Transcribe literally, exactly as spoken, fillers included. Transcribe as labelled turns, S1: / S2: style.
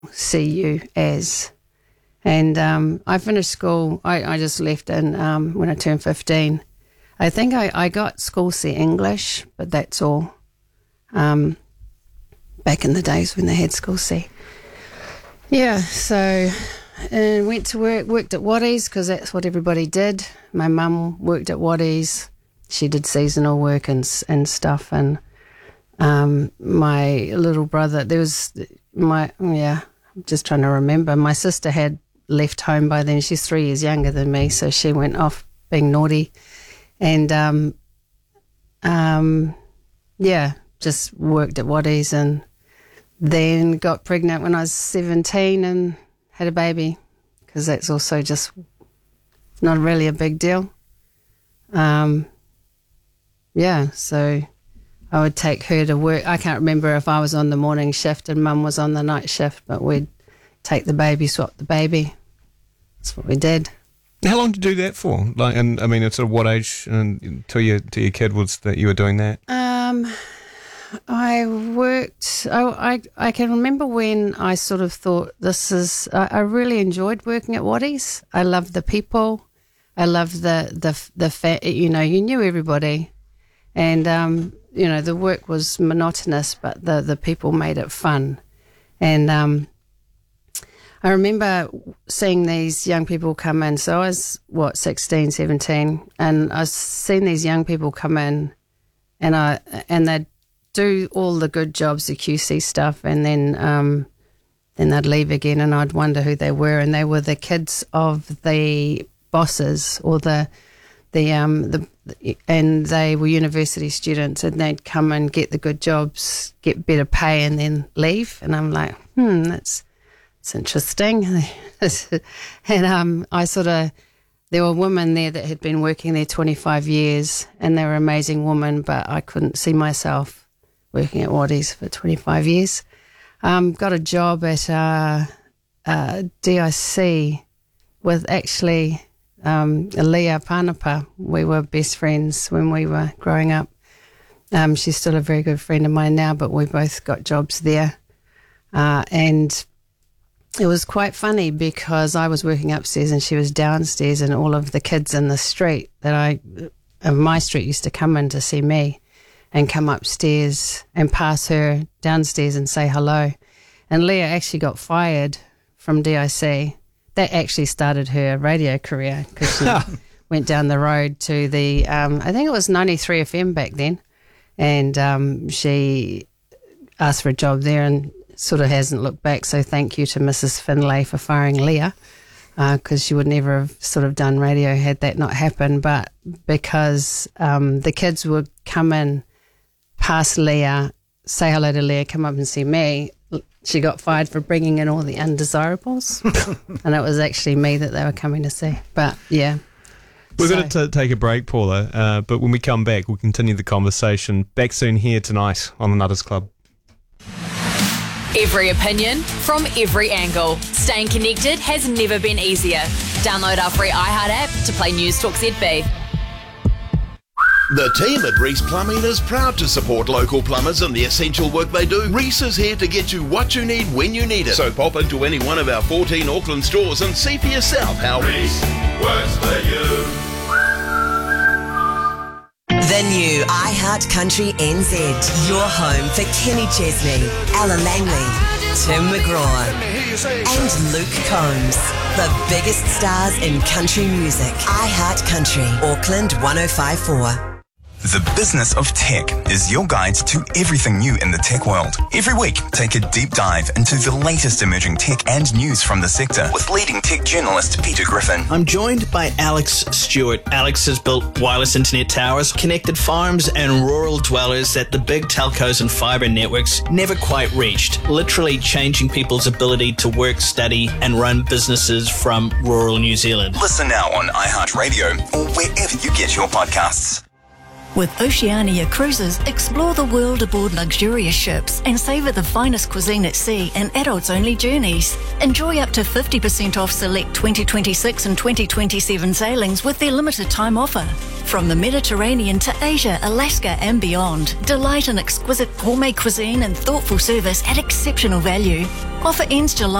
S1: see you as. And um, I finished school, I, I just left in um, when I turned fifteen. I think I, I got school C English, but that's all. Um, back in the days when they had school C. Yeah, so uh, went to work, worked at Waddies because that's what everybody did. My mum worked at Waddies. She did seasonal work and and stuff. And um, my little brother, there was my, yeah, I'm just trying to remember. My sister had left home by then. She's three years younger than me, so she went off being naughty. And, um, um, yeah, just worked at Waddies and then got pregnant when I was seventeen and had a baby, because that's also just not really a big deal. Um, yeah, so I would take her to work. I can't remember if I was on the morning shift and Mum was on the night shift, but we'd take the baby, swap the baby. That's what we did.
S2: How long did you do that for? Like, and I mean, at sort of what age until your till your kid was that you were doing that?
S1: Um. I worked, I, I I can remember when I sort of thought this is, I, I really enjoyed working at Waddies. I loved the people. I loved the, the, the fa- you know, you knew everybody. And, um, you know, the work was monotonous, but the, the people made it fun. And um, I remember seeing these young people come in. So I was, what, sixteen, seventeen, and I was seeing these young people come in and I and they'd do all the good jobs, the Q C stuff, and then um, then they'd leave again, and I'd wonder who they were, and they were the kids of the bosses or the the um the and they were university students, and they'd come and get the good jobs, get better pay, and then leave. And I'm like, hmm, that's it's interesting. And um, I sort of. There were women there that had been working there twenty-five years, and they were amazing women, but I couldn't see myself working at Waddies for twenty-five years. Um, got a job at uh, uh, D I C with actually um, Leah Panapa. We were best friends when we were growing up. Um, she's still a very good friend of mine now, but we both got jobs there. Uh, and it was quite funny because I was working upstairs and she was downstairs, and all of the kids in the street that I, of my street, used to come in to see me and come upstairs and pass her downstairs and say hello. And Leah actually got fired from D I C. That actually started her radio career because she went down the road to the, um, I think it was ninety-three F M back then, and um, she asked for a job there and sort of hasn't looked back. So thank you to Missus Finlay for firing Leah, because uh, she would never have sort of done radio had that not happened. But because um, the kids would come in, past Leah, say hello to Leah, come up and see me, she got fired for bringing in all the undesirables. And it was actually me that they were coming to see. But, yeah.
S2: We're
S1: so.
S2: going to take a break, Paula, uh, but when we come back, we'll continue the conversation. Back soon here tonight on the Nutters Club.
S3: Every opinion from every angle. Staying connected has never been easier. Download our free iHeart app to play News Talk Z B.
S4: The team at Reese Plumbing is proud to support local plumbers and the essential work they do. Reese is here to get you what you need when you need it. So pop into any one of our fourteen Auckland stores and see for yourself how Reese works for you.
S5: The new iHeart Country N Z, your home for Kenny Chesney, Ella Langley, Tim McGraw, and Luke Combs. The biggest stars in country music. iHeart Country, Auckland one oh five point four.
S6: The Business of Tech is your guide to everything new in the tech world. Every week, take a deep dive into the latest emerging tech and news from the sector with leading tech journalist Peter Griffin.
S7: I'm joined by Alex Stewart. Alex has built wireless internet towers, connected farms and rural dwellers that the big telcos and fibre networks never quite reached, literally changing people's ability to work, study and run businesses from rural New Zealand.
S6: Listen now on iHeartRadio or wherever you get your podcasts.
S8: With Oceania Cruises, explore the world aboard luxurious ships and savour the finest cuisine at sea and adults-only journeys. Enjoy up to fifty percent off select twenty twenty-six and twenty twenty-seven sailings with their limited time offer. From the Mediterranean to Asia, Alaska and beyond, delight in exquisite gourmet cuisine and thoughtful service at exceptional value. Offer ends July